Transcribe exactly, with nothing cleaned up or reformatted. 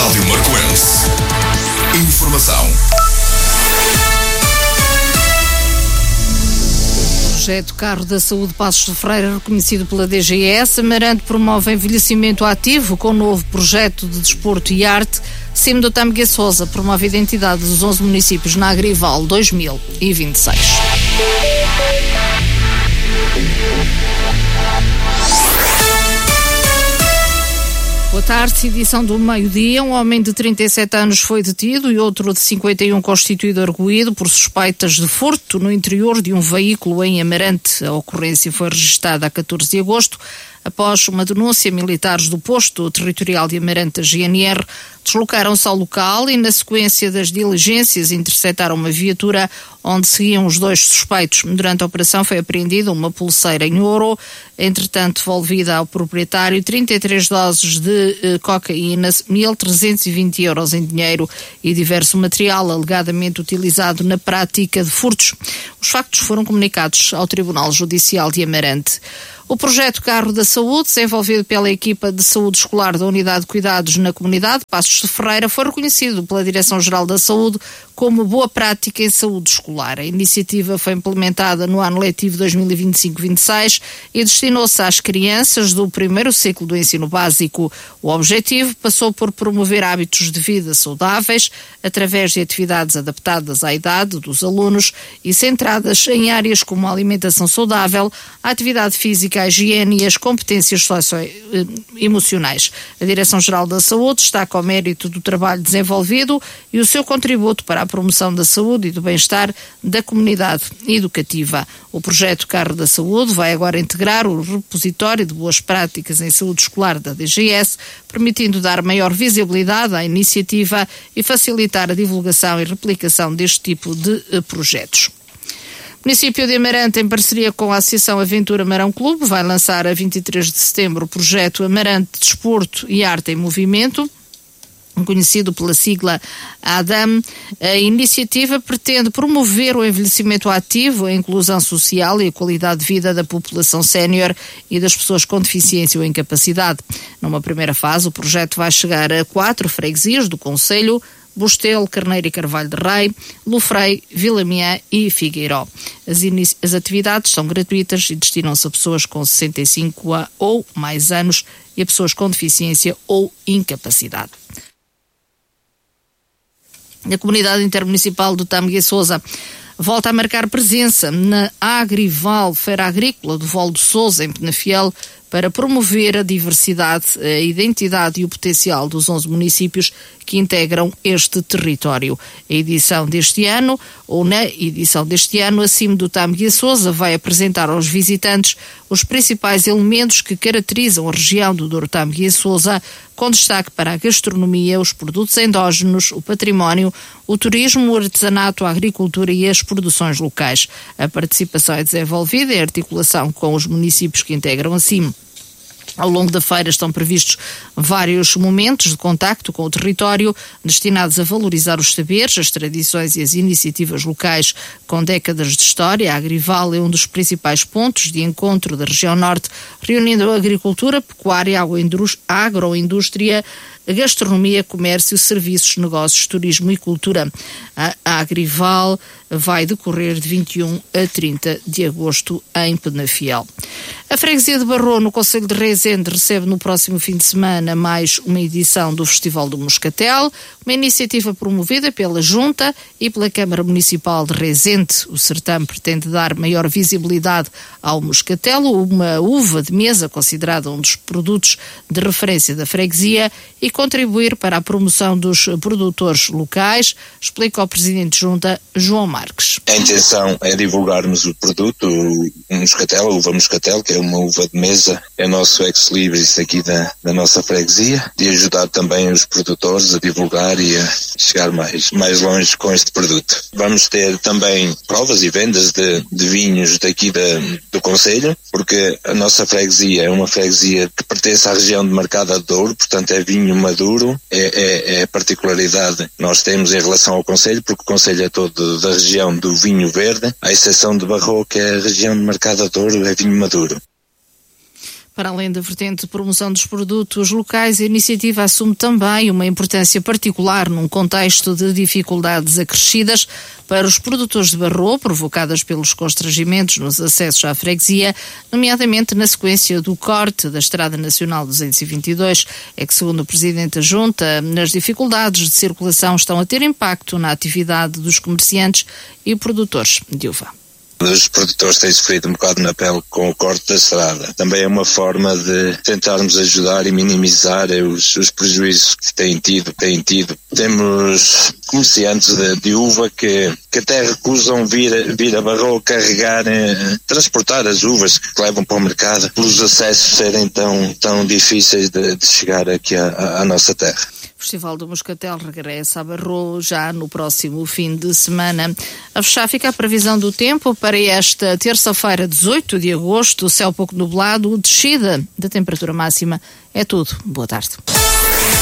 Rádio Marcoense. Informação. O projeto Carro da Saúde Passos de Ferreira, reconhecido pela D G S, Amarante promove envelhecimento ativo com o novo projeto de desporto e arte. Cimo do Tâmega Sousa promove a identidade dos onze municípios na Agrival dois mil e vinte e seis. Boa tarde, edição do meio-dia. Um homem de trinta e sete anos foi detido e outro de cinquenta e um constituído arguido por suspeitas de furto no interior de um veículo em Amarante. A ocorrência foi registada a catorze de agosto. Após uma denúncia, militares do posto territorial de Amarante da G N R deslocaram-se ao local e, na sequência das diligências, interceptaram uma viatura onde seguiam os dois suspeitos. Durante a operação foi apreendida uma pulseira em ouro, entretanto devolvida ao proprietário, trinta e três doses de eh, cocaína, mil trezentos e vinte euros em dinheiro e diverso material alegadamente utilizado na prática de furtos. Os factos foram comunicados ao Tribunal Judicial de Amarante. O projeto Carro da Saúde, desenvolvido pela equipa de saúde escolar da Unidade de Cuidados na Comunidade, Passos de Ferreira, foi reconhecido pela Direção-Geral da Saúde como boa prática em saúde escolar. A iniciativa foi implementada no ano letivo dois mil e vinte e cinco vinte e seis e destinou-se às crianças do primeiro ciclo do ensino básico. O objetivo passou por promover hábitos de vida saudáveis através de atividades adaptadas à idade dos alunos e centradas em áreas como a alimentação saudável, a atividade física, a higiene e as competências socio-emocionais. A Direção-Geral da Saúde destaca o mérito do trabalho desenvolvido e o seu contributo para a promoção da saúde e do bem-estar da comunidade educativa. O projeto Carro da Saúde vai agora integrar o repositório de boas práticas em saúde escolar da D G S, permitindo dar maior visibilidade à iniciativa e facilitar a divulgação e replicação deste tipo de uh, projetos. O município de Amarante, em parceria com a Associação Aventura Marão Clube, vai lançar a vinte e três de setembro o projeto Amarante Desporto e Arte em Movimento, conhecido pela sigla ADAM. A iniciativa pretende promover o envelhecimento ativo, a inclusão social e a qualidade de vida da população sénior e das pessoas com deficiência ou incapacidade. Numa primeira fase, o projeto vai chegar a quatro freguesias do concelho: Bostelo, Carneiro e Carvalho de Rei, Lufrei, Vilamiã e Figueiró. As, inici- as atividades são gratuitas e destinam-se a pessoas com sessenta e cinco a ou mais anos e a pessoas com deficiência ou incapacidade. A Comunidade Intermunicipal do Tâmega Sousa volta a marcar presença na Agrival, Feira Agrícola do Val do Sousa, em Penafiel, para promover a diversidade, a identidade e o potencial dos onze municípios que integram este território. A edição deste ano, ou na edição deste ano, a Cimo do Tâmega Sousa vai apresentar aos visitantes os principais elementos que caracterizam a região do Douro Tâmega Sousa, com destaque para a gastronomia, os produtos endógenos, o património, o turismo, o artesanato, a agricultura e as produções locais. A participação é desenvolvida em articulação com os municípios que integram a Cimo. Ao longo da feira estão previstos vários momentos de contacto com o território destinados a valorizar os saberes, as tradições e as iniciativas locais com décadas de história. A Agrival é um dos principais pontos de encontro da região norte, reunindo a agricultura, pecuária, agroindústria, gastronomia, comércio, serviços, negócios, turismo e cultura. A Agrival vai decorrer de vinte e um a trinta de agosto em Penafiel. A freguesia de Barro, no concelho de Rezende, recebe no próximo fim de semana mais uma edição do Festival do Moscatel, uma iniciativa promovida pela Junta e pela Câmara Municipal de Rezende. O certame pretende dar maior visibilidade ao moscatel, uma uva de mesa considerada um dos produtos de referência da freguesia, e contribuir para a promoção dos produtores locais, explica o Presidente de Junta, João Marques. A intenção é divulgarmos o produto, o moscatel, a uva moscatel, que é uma uva de mesa, é o nosso ex-libris aqui da, da nossa freguesia, e ajudar também os produtores a divulgar e a chegar mais, mais longe com este produto. Vamos ter também provas e vendas de, de vinhos daqui da, do concelho, porque a nossa freguesia é uma freguesia que pertence à região de Marcada de Douro, portanto é vinho maduro, é, é, é a particularidade que nós temos em relação ao concelho, porque o concelho é todo da região do vinho verde, à exceção de Barro, que é a região de Marcada de Douro, é vinho maduro. Para além da vertente de promoção dos produtos locais, a iniciativa assume também uma importância particular num contexto de dificuldades acrescidas para os produtores de Barrow, provocadas pelos constrangimentos nos acessos à freguesia, nomeadamente na sequência do corte da Estrada Nacional duzentos e vinte e dois. É que, segundo o Presidente da Junta, as dificuldades de circulação estão a ter impacto na atividade dos comerciantes e produtores de uva. Os produtores têm sofrido um bocado na pele com o corte da estrada. Também é uma forma de tentarmos ajudar e minimizar os, os prejuízos que têm tido, têm tido. Temos comerciantes de, de uva que, que até recusam vir, vir a Barrow carregar, eh, transportar as uvas que levam para o mercado, pelos acessos serem tão, tão difíceis de, de chegar aqui à, à nossa terra. O Festival do Moscatel regressa a Barrow já no próximo fim de semana. A fechar fica a previsão do tempo para esta terça-feira, dezoito de agosto, céu pouco nublado, descida da temperatura máxima. É tudo. Boa tarde.